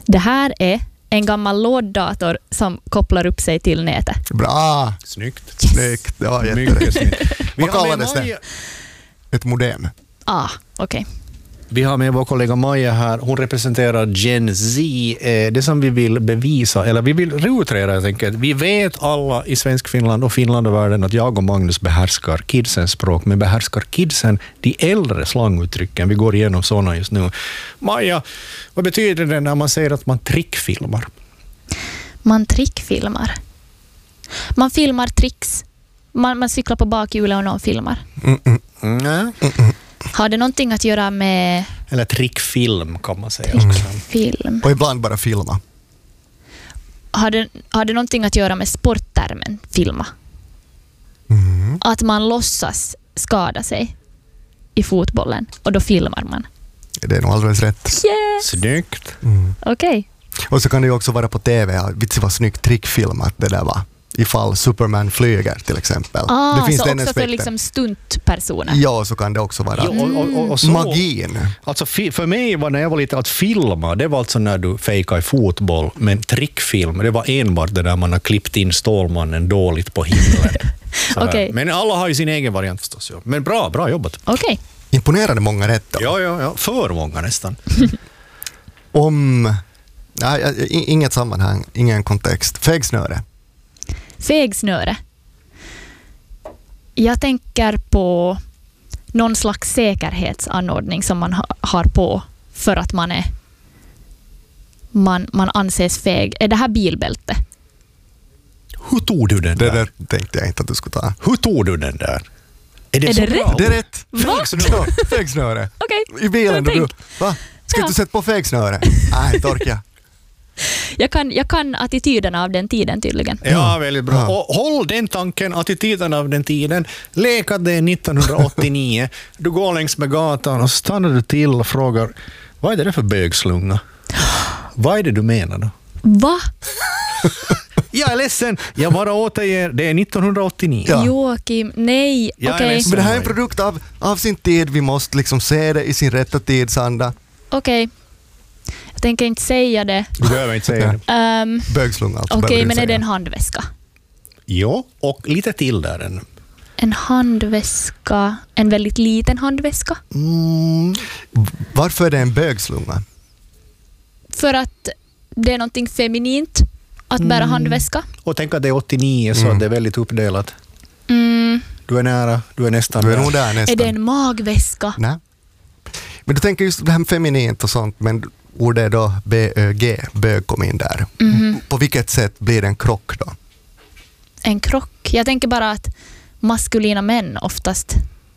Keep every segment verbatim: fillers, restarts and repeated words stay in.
Det här är en gammal låddator som kopplar upp sig till nätet. Bra! Snyggt. Yes. Snyggt. Det var Mycket jättesnyggt. snyggt. Vi Vad har med kallades det? Maja- Ett modem. Ah, okej. Vi har med vår kollega Maja här. Hon representerar Gen Z. Eh, Det som vi vill bevisa, eller vi vill utreda helt enkelt. Vi vet alla i svensk Finland och Finland och världen att jag och Magnus behärskar kidsens språk, men behärskar kidsen de äldre slanguttrycken. Vi går igenom sådana just nu. Maja, vad betyder det när man säger att man trickfilmar? Man trickfilmar. Man filmar tricks. Man, man cyklar på bakhjulet och någon filmar. Mm, mm. Mm. Har det någonting att göra med Eller trickfilm kan man säga också. film? Och ibland bara filma. Har det, har det någonting att göra med sporttermen filma? Mm. Att man låtsas skada sig i fotbollen och då filmar man. Det är nog alldeles rätt. Yes! Snyggt. Mm. Okej. Och så kan det ju också vara på tv. Ja, vitsi vad snyggt trickfilmat det där var. Ifall Superman flyger till exempel. Ah, det finns så den också för aspekten. liksom stuntpersoner. Ja, så kan det också vara. Ja, och, och, och, och så, Magin. Alltså fi- för mig var när jag var lite att filma, det var alltså när du fejkade i fotboll, men trickfilm, det var enbart det där man har klippt in Stålmannen dåligt på himlen. Så här. Okej. Men alla har ju sin egen variant förstås. Ja. Men bra, bra jobbat. Okej. Imponerade många rätt då. Ja, ja, ja. För många nästan. Om... Nej, inget sammanhang, ingen kontext. Fegsnöre. Fegsnöre. Jag tänker på någon slags säkerhetsanordning som man ha, har på för att man är man, man anses feg. Är det här bilbälte? Hur tog du den Det där? där tänkte jag inte att du skulle ta. Hur tog du den där? Är det, Är så det bra? rätt? Det är rätt. Va? Fegsnöre. Fegsnöre. Okej. I bilen då Tänk. du... Va? Ska Ja. du sätta på fegsnöre? Nej, torka. Jag kan, jag kan attityderna av den tiden tydligen. Ja, väldigt bra. Ja. Och håll den tanken, attityden av den tiden. Lek att det är nittonhundraåttionio. Du går längs med gatan och stannar du till och frågar, vad är det där för bögslunga? Vad är det du menar då? Va? Jag är ledsen, jag bara återger, det är nittonhundraåttionio. Ja. Joakim, nej. Jag är Okej. ledsen. Men det här är en produkt av, av sin tid. Vi måste liksom se det i sin rätta tidsanda. Okej. Jag tänker inte säga det. Du behöver inte säga det. Um, Bögslunga alltså. Okej, behöver du men är säga. det en handväska? Jo, och lite till där än. En handväska, en väldigt liten handväska. Mm. Varför är det en bögslunga? För att det är någonting feminint att bära Mm. handväska. Och tänk att det är åttionio så Mm. det är väldigt uppdelat. Mm. Du är nära, du är nästan Du är där. nog där nästan. Är det en magväska? Nej. Men du tänker just det här med feminint och sånt, men ordet är då B Ö G, bög kom in där. Mhm. På vilket sätt blir det en krock då? En krock. Jag tänker bara att maskulina män oftast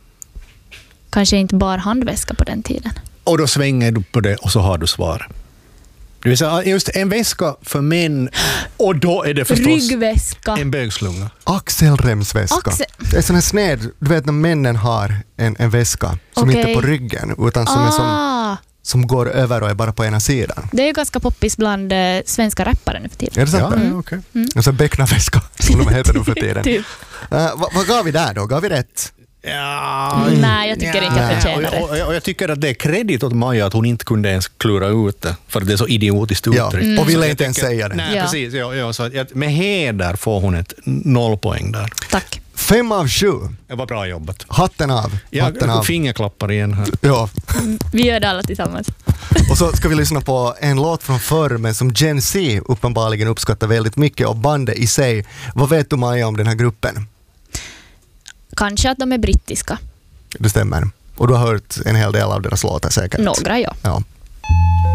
kanske inte bar handväska på den tiden. Och då svänger du på det och så har du svar. Det vill säga just en väska för män och då är det förstås Ryggväska. en bögslunga. Axelremsväska. Axel- Det är sån här sned, du vet när männen har en, en väska som Okej. inte är på ryggen utan som, är som, Ah, som går över och är bara på ena sidan. det är ju ganska poppis bland eh, svenska rappare nu för tiden. Är det sant? Ja, ja, okej. En sån becknarväska som de heter nu för tiden. Typ. Uh, vad, vad gav vi där då? Gav vi rätt? Ja, Nej, jag tycker inte jag Nej, förtjänar och, det. och, och jag tycker att det är kredit åt Maja att hon inte kunde ens klura ut det, för det är så idiotiskt Ja, uttryckt. och ville Så jag inte ens tänker- säga det. Nej, Ja. precis. Ja, ja, så att, jag- med heder får hon ett nollpoäng där. Tack. Fem av sju. Det var bra jobbat. Hatten av. Hatten av. Jag fingerklappar igen här. Ja. Vi gör det alla tillsammans. Och så ska vi lyssna på en låt från förr men som Gen Z uppenbarligen uppskattar väldigt mycket och bandet i sig. Vad vet du Maja om den här gruppen? Kanske att de är brittiska. Det stämmer. Och du har hört en hel del av deras låtar säkert. Några, ja. Ja.